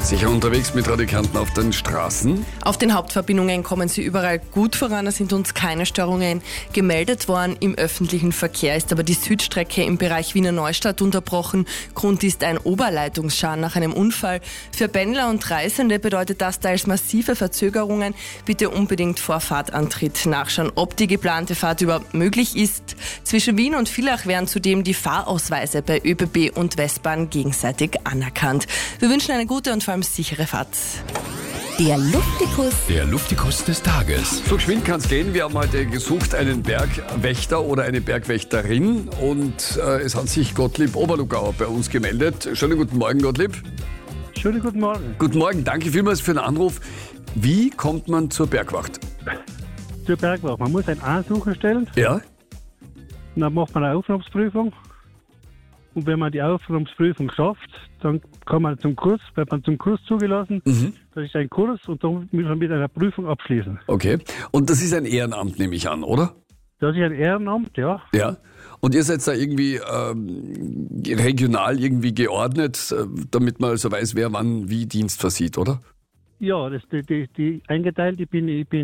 Sicher unterwegs mit Radio Kärnten auf den Straßen. Auf den Hauptverbindungen kommen sie überall gut voran. Es sind uns keine Störungen gemeldet worden. Im öffentlichen Verkehr ist aber die Südstrecke im Bereich Wiener Neustadt unterbrochen. Grund ist ein Oberleitungsschaden nach einem Unfall. Für Pendler und Reisende bedeutet das teils massive Verzögerungen. Bitte unbedingt vor Fahrtantritt nachschauen, ob die geplante Fahrt überhaupt möglich ist. Zwischen Wien und Villach werden zudem die Fahrausweise bei ÖBB und Westbahn gegenseitig anerkannt. Wir wünschen eine gute und vor allem sichere Fahrt. Der Luftikus. Der Luftikus des Tages. So geschwind kann es gehen. Wir haben heute gesucht einen Bergwächter oder eine Bergwächterin und es hat sich Gottlieb Oberlugauer bei uns gemeldet. Schönen guten Morgen, Gottlieb. Schönen guten Morgen. Guten Morgen, danke vielmals für den Anruf. Wie kommt man zur Bergwacht? Zur Bergwacht. Man muss einen Ansucher stellen. Ja. Dann macht man eine Aufnahmeprüfung. Und wenn man die Aufnahmeprüfung schafft, dann kann man zum Kurs, wird man zum Kurs zugelassen. Das ist ein Kurs und dann muss man mit einer Prüfung abschließen. Okay. Und das ist ein Ehrenamt, nehme ich an, oder? Das ist ein Ehrenamt, ja. Ja. Und ihr seid da irgendwie regional irgendwie geordnet, damit man also weiß, wer wann wie Dienst versieht, oder? Ja, das, die eingeteilt. Ich bin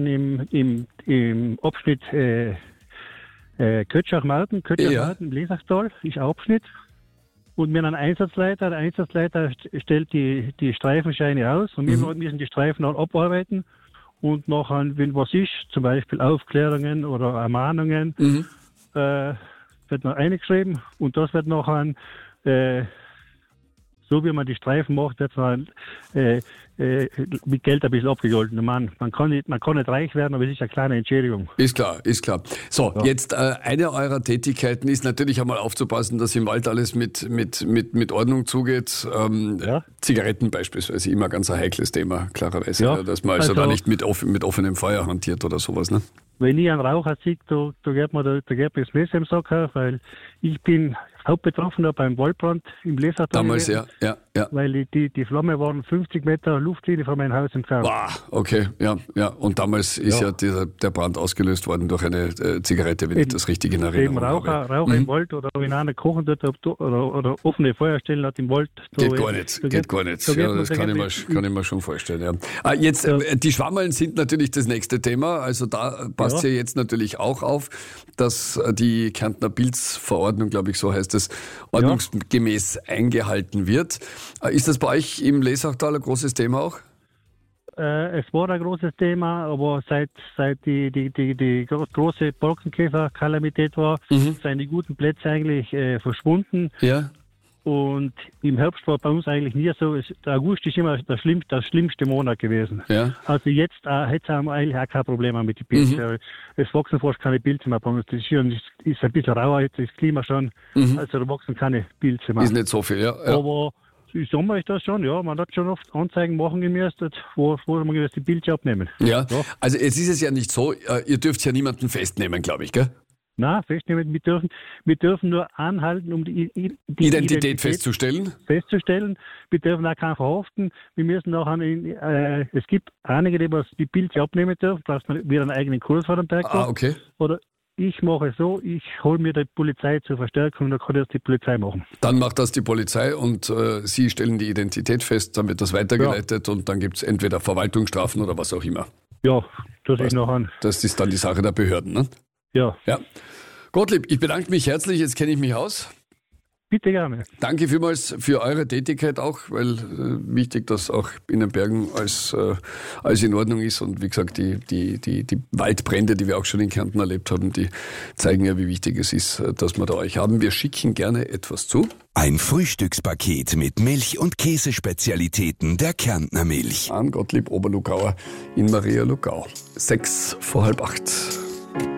im Abschnitt Kötschach-Marten, Lesachtal, ist ein Abschnitt. Und wir haben einen Einsatzleiter. Der Einsatzleiter stellt die Streifenscheine aus und wir müssen die Streifen dann abarbeiten. Und nachher, wenn was ist, zum Beispiel Aufklärungen oder Ermahnungen, wird noch eingeschrieben und das wird nachher, so wie man die Streifen macht, wird dann mit Geld ein bisschen abgegolten. Man kann nicht reich werden, aber es ist eine kleine Entschädigung. Ist klar. So, ja. Jetzt eine eurer Tätigkeiten ist natürlich einmal aufzupassen, dass im Wald alles mit Ordnung zugeht. Zigaretten beispielsweise, immer ganz ein heikles Thema, klarerweise. Ja. Dass man also da nicht mit offenem Feuer hantiert oder sowas, ne? Wenn ich einen Raucher sehe, da geht mir das Messer im Sack auf, weil ich bin Hauptbetroffener beim Waldbrand im Lesachtal. Damals, ja. Weil die Flamme waren 50 Meter Luftlinie von meinem Haus entfernt. Wow, okay, ja. Und damals ist der Brand ausgelöst worden durch eine Zigarette, wenn ich das richtig in Erinnerung habe. Raucher im Wald oder wenn einer kochen tut oder offene Feuerstellen hat im Wald. Geht gar nicht. Ja, das kann ich mir schon vorstellen. Ja. Jetzt, die Schwammerln sind natürlich das nächste Thema. Also da passt ja jetzt natürlich auch auf, dass die Kärntner Pilzverordnung, glaube ich, so heißt es, ordnungsgemäß eingehalten wird. Ist das bei euch im Lesachtal ein großes Thema auch? Es war ein großes Thema, aber seit die große Borkenkäfer-Kalamität war, sind die guten Plätze eigentlich verschwunden. Ja. Und im Herbst war bei uns eigentlich nie so. Der August ist immer der schlimmste Monat gewesen. Ja. Also jetzt haben wir eigentlich auch kein Problem mehr mit den Pilzen. Es wachsen fast keine Pilze mehr bei uns. Das ist ein bisschen rauer jetzt, das Klima schon. Also da wachsen keine Pilze mehr. Ist nicht so viel, ja. Aber im Sommer ist das schon, ja. Man hat schon oft Anzeigen machen müssen, wo man die Pilze abnehmen. Ja, also jetzt ist es ja nicht so, ihr dürft ja niemanden festnehmen, glaube ich, gell? Nein, festnehmen. Wir dürfen nur anhalten, um die Identität festzustellen. Wir dürfen auch keinen verhaften. Wir müssen nachher, es gibt einige, die Pilze abnehmen dürfen, braucht man wieder einen eigenen Kurs vor dem Berg. Okay. Oder ich mache es so, ich hole mir die Polizei zur Verstärkung, dann kann das die Polizei machen. Dann macht das die Polizei und Sie stellen die Identität fest, dann wird das weitergeleitet und dann gibt es entweder Verwaltungsstrafen oder was auch immer. Ja, das ist nachher. Das ist dann die Sache der Behörden, ne? Ja. Gottlieb, ich bedanke mich herzlich, jetzt kenne ich mich aus. Bitte gerne. Danke vielmals für eure Tätigkeit auch, weil wichtig, dass auch in den Bergen alles in Ordnung ist. Und wie gesagt, die Waldbrände, die wir auch schon in Kärnten erlebt haben, die zeigen ja, wie wichtig es ist, dass wir da euch haben. Wir schicken gerne etwas zu. Ein Frühstückspaket mit Milch- und Käsespezialitäten der Kärntner Milch. An Gottlieb Oberlugauer in Maria Lugau. 7:06.